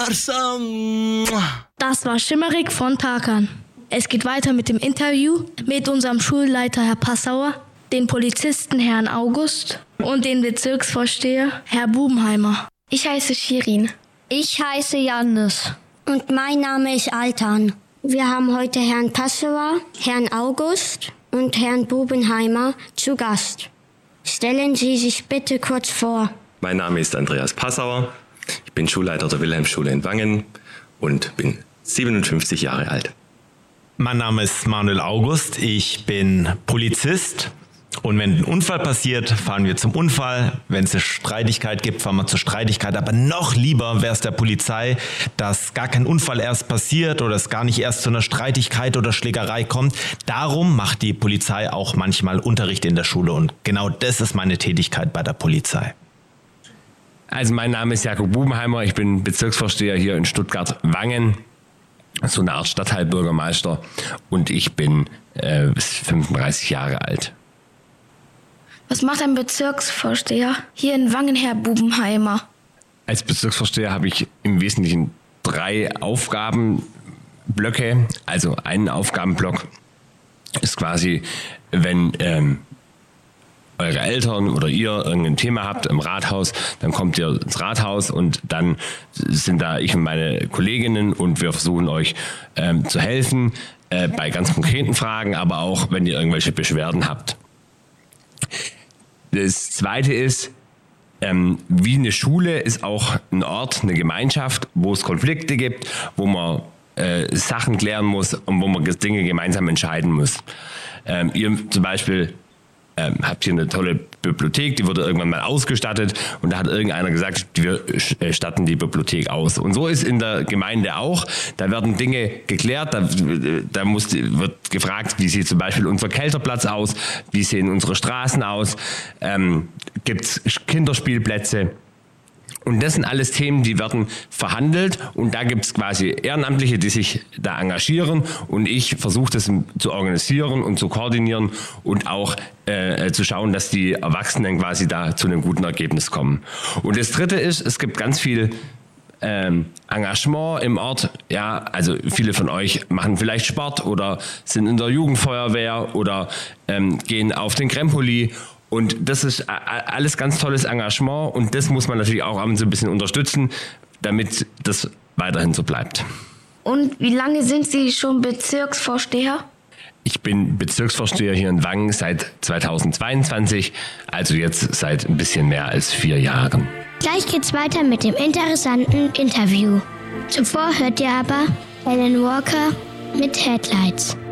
Das war Schimmerig von Tarkan. Es geht weiter mit dem Interview mit unserem Schulleiter Herr Passauer, den Polizisten Herrn August und den Bezirksvorsteher Herr Bubenheimer. Ich heiße Shirin. Ich heiße Jannis. Und mein Name ist Altan. Wir haben heute Herrn Passauer, Herrn August und Herrn Bubenheimer zu Gast. Stellen Sie sich bitte kurz vor. Mein Name ist Andreas Passauer. Ich bin Schulleiter der Wilhelmsschule in Wangen und bin 57 Jahre alt. Mein Name ist Manuel August. Ich bin Polizist. Und wenn ein Unfall passiert, fahren wir zum Unfall. Wenn es eine Streitigkeit gibt, fahren wir zur Streitigkeit. Aber noch lieber wäre es der Polizei, dass gar kein Unfall erst passiert oder es gar nicht erst zu einer Streitigkeit oder Schlägerei kommt. Darum macht die Polizei auch manchmal Unterricht in der Schule. Und genau das ist meine Tätigkeit bei der Polizei. Also mein Name ist Jakob Bubenheimer. Ich bin Bezirksvorsteher hier in Stuttgart-Wangen. So eine Art Stadtteilbürgermeister. Und ich bin 35 Jahre alt. Was macht ein Bezirksvorsteher hier in Wangen, Herr Bubenheimer? Als Bezirksvorsteher habe ich im Wesentlichen 3 Aufgabenblöcke. Also einen Aufgabenblock ist quasi, wenn eure Eltern oder ihr irgendein Thema habt im Rathaus, dann kommt ihr ins Rathaus und dann sind da ich und meine Kolleginnen und wir versuchen euch zu helfen bei ganz konkreten Fragen, aber auch, wenn ihr irgendwelche Beschwerden habt. Das Zweite ist, wie eine Schule ist auch ein Ort, eine Gemeinschaft, wo es Konflikte gibt, wo man Sachen klären muss und wo man Dinge gemeinsam entscheiden muss. Ihr zum Beispiel habt hier eine tolle Bibliothek, die wurde irgendwann mal ausgestattet und da hat irgendeiner gesagt, wir statten die Bibliothek aus. Und so ist in der Gemeinde auch. Da werden Dinge geklärt, da wird gefragt, wie sieht zum Beispiel unser Kälterplatz aus, wie sehen unsere Straßen aus, gibt es Kinderspielplätze. Und das sind alles Themen, die werden verhandelt und da gibt es quasi Ehrenamtliche, die sich da engagieren und ich versuche das zu organisieren und zu koordinieren und auch zu schauen, dass die Erwachsenen quasi da zu einem guten Ergebnis kommen. Und das Dritte ist, es gibt ganz viel Engagement im Ort. Ja, also viele von euch machen vielleicht Sport oder sind in der Jugendfeuerwehr oder gehen auf den Krempoli. Und das ist alles ganz tolles Engagement und das muss man natürlich auch so ein bisschen unterstützen, damit das weiterhin so bleibt. Und wie lange sind Sie schon Bezirksvorsteher? Ich bin Bezirksvorsteher hier in Wangen seit 2022, also jetzt seit ein bisschen mehr als 4 Jahren. Gleich geht's weiter mit dem interessanten Interview. Zuvor hört ihr aber Alan Walker mit Headlights.